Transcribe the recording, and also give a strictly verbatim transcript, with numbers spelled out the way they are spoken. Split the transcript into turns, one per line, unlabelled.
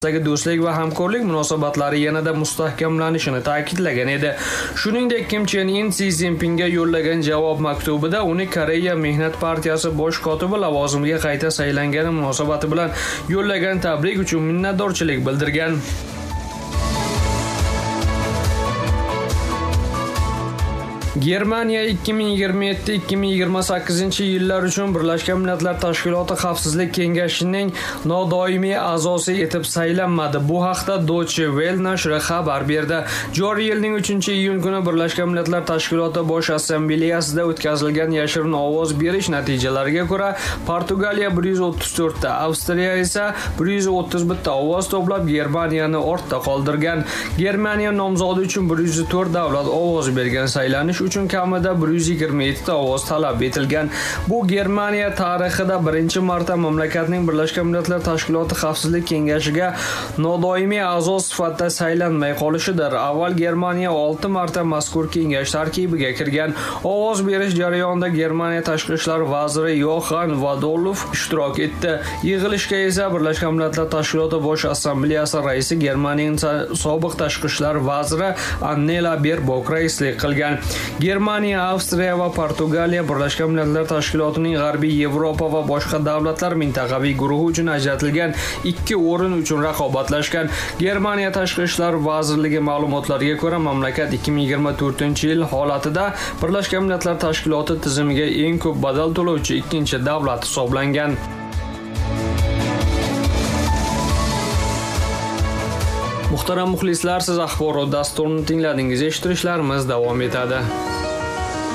do'stlik va hamkorlik munosabatlari yanada mustahkamlanishini ta'kidlagan edi. Shuningdek, Kim Chen In Si Szinpinga yo'llagan javob maktubida uni Koreya Mehnat partiyasi bosh kotibi lavozimiga qayta saylangani munosabati bilan yo'llagan tabrik uchun minnatdorchilik bildirgan. Germaniya ikki ming yigirma yetti ikki ming yigirma sakkizinchi yillar uchun Birlashgan Millatlar Tashkiloti Xavfsizlik kengashining nodoimiy a'zosi etib saylanmadi. Bu haqda Deutsche Welle nashri xabar berdi. Joriy yilning uchinchi iyun kuni Birlashgan Millatlar Tashkiloti Bosh Assambleyasida o'tkazilgan yashirin ovoz berish natijalariga ko'ra Portugaliya bir yuz o'ttiz to'rt ta, Avstriya esa bir yuz o'ttiz bir ta ovoz to'plab Germaniyani ortda qoldirgan. Germaniya nomzodi uchun bir yuz to'rt davlat ovoz bergan. Saylanish uchun kamida bir yuz yigirma yetti ta ovoz talab etilgan. Bu Germaniya tarixida birinchi marta mamlakatning Birlashgan Millatlar Tashkiloti Xavfsizlik kengashiga nodoimiy a'zo sifatida saylanmay qolishidir. Avval Germaniya olti marta mazkur kengash tarkibiga kirgan. Ovoz berish jarayonida Germaniya tashqi ishlar vaziri Yoxan Vadolov ishtirok etdi. Yig'ilishga esa Birlashgan Millatlar Tashkiloti Bosh Assambleyasi raisi Germaniyaning sobiq tashqi ishlar vaziri Annela Baerbock raislik qilgan. Germaniya, Avstriya va Portugaliya Birlashgan Millatlar Tashkilotining G'arbiy Yevropa va boshqa davlatlar mintaqaviy guruhi uchun ajratilgan ikki o'rin uchun raqobatlashgan. Germaniya tashqi ishlar vazirligi ma'lumotlariga ko'ra, mamlakat ikki ming yigirma to'rtinchi yil holatida Birlashgan Millatlar Tashkiloti tizimiga eng ko'p badal to'lovchi ikkinchi davlat hisoblangan. Muhtaram muxlislar, siz axborot dasturini tingladingiz. Eshittirishlarimiz davom etadi.